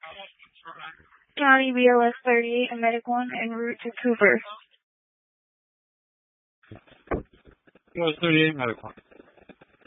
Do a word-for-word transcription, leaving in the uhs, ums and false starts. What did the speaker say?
County B L S thirty-eight and Medic one en route to Cooper. B L S thirty-eight, Medic one.